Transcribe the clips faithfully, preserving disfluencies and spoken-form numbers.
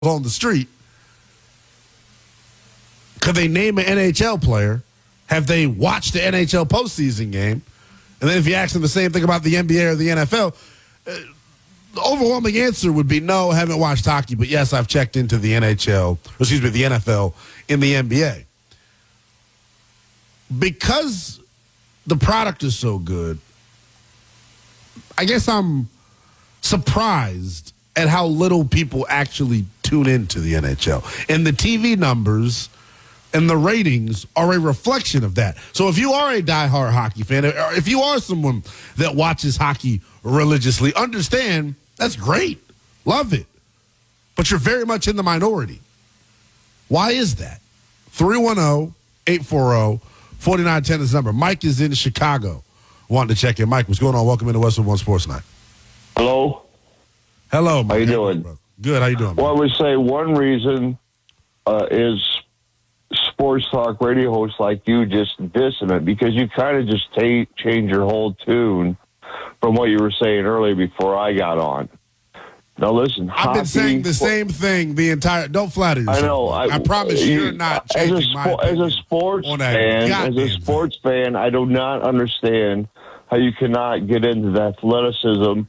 on the street, could they name an N H L player? Have they watched the N H L postseason game? And then if you ask them the same thing about the N B A or the N F L, uh, the overwhelming answer would be no, haven't watched hockey, but yes, I've checked into the N H L, excuse me, the N F L and the N B A. Because the product is so good, I guess I'm surprised at how little people actually tune into the N H L. And the T V numbers and the ratings are a reflection of that. So if you are a diehard hockey fan, or if you are someone that watches hockey religiously, understand that's great. Love it. But you're very much in the minority. Why is that? three one zero, eight four zero, four nine one zero is the number. Mike is in Chicago. Wanted to check in. Mike, what's going on? Welcome into Westwood One Sports Night. Hello. Hello, Mike. How you doing? Brother? Good. How you doing? Well, I would say one reason uh, is sports talk radio hosts like you just dissonant, because you kind of just ta- change your whole tune from what you were saying earlier before I got on. Now listen, I've hockey, been saying the same thing the entire. Don't flatter yourself. I know. I, I promise you, you're not changing as a, my as a sports on that fan. As a sports thing. fan, I do not understand how you cannot get into the athleticism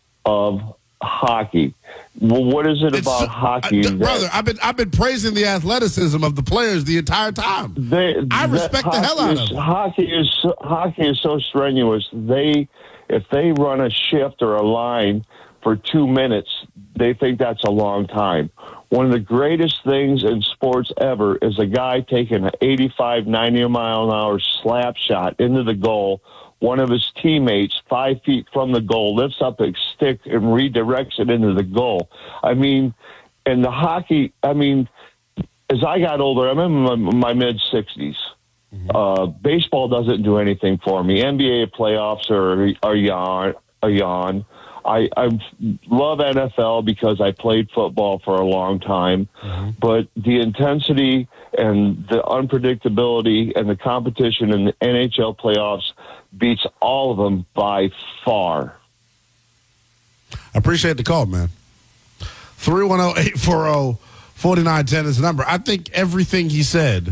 of hockey. Well, what is it It's, about uh, hockey, uh, that, brother? I've been I've been praising the athleticism of the players the entire time. They, I respect the hell out is, of it. Hockey is hockey is so strenuous. They if they run a shift or a line for two minutes, they think that's a long time. One of the greatest things in sports ever is a guy taking an eighty-five, ninety mile an hour slap shot into the goal. One of his teammates, five feet from the goal, lifts up a stick and redirects it into the goal. I mean, and the hockey, I mean, as I got older, I'm in my, my mid-sixties. Mm-hmm. Uh, baseball doesn't do anything for me. N B A playoffs are, are yawn. A yawn. I, I love N F L because I played football for a long time, mm-hmm. but the intensity and the unpredictability and the competition in the N H L playoffs beats all of them by far. I appreciate the call, man. three one zero, eight four zero, four nine one zero is the number. I think everything he said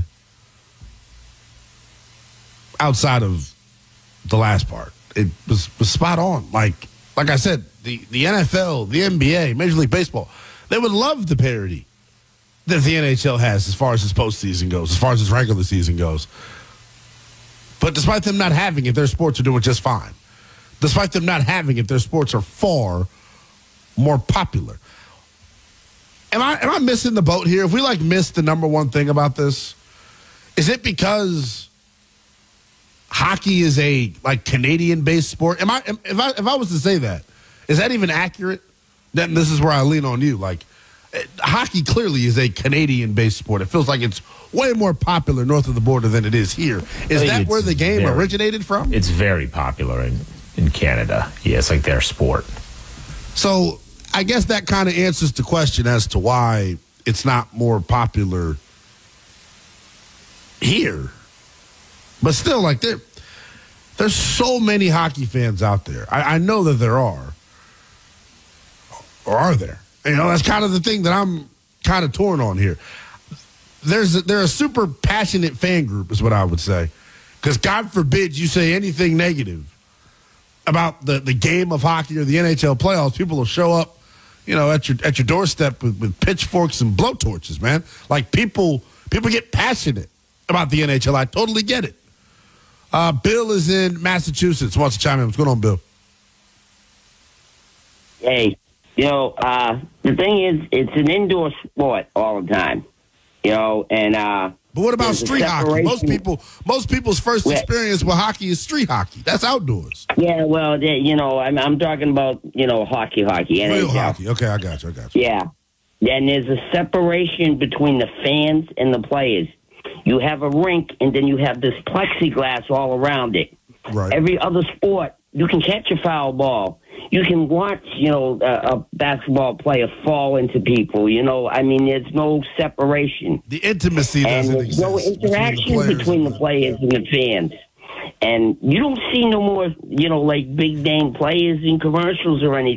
outside of the last part, it was, was spot on. Like, Like I said, the, the N F L, the N B A, Major League Baseball, they would love the parity that the N H L has as far as its postseason goes, as far as its regular season goes. But despite them not having it, their sports are doing just fine. Despite them not having it, their sports are far more popular. Am I am I missing the boat here? If we like miss the number one thing about this, is it because hockey is a like Canadian-based sport? Am I if I if I was to say that, is that even accurate? Then this is where I lean on you. Like, hockey clearly is a Canadian-based sport. It feels like it's way more popular north of the border than it is here. Is that where the game very, originated from? It's very popular in, in Canada. Yeah, it's like their sport. So I guess that kind of answers the question as to why it's not more popular here. But still, like, there, there's so many hockey fans out there. I, I know that there are. Or are there? You know, that's kind of the thing that I'm kind of torn on here. There's a, they're a super passionate fan group is what I would say. Because God forbid you say anything negative about the, the game of hockey or the N H L playoffs, people will show up, you know, at your at your doorstep with, with pitchforks and blowtorches, man. Like, people people get passionate about the N H L. I totally get it. Uh, Bill is in Massachusetts. Wants to chime in. What's going on, Bill? Hey, you know, uh, the thing is, it's an indoor sport all the time, you know, and uh, but what about street hockey? Most people, most people's first well, experience with hockey is street hockey. That's outdoors. Yeah, well, they, you know, I'm, I'm talking about, you know, hockey, hockey, N H L. Real hockey. Okay, I got you. I got you. Yeah, and there's a separation between the fans and the players. You have a rink, and then you have this plexiglass all around it. Right. Every other sport, you can catch a foul ball. You can watch, you know, a, a basketball player fall into people. You know, I mean, there's no separation. The intimacy and doesn't there's exist. no interaction between the players and the fans. And you don't see no more, you know, like big name players in commercials or anything.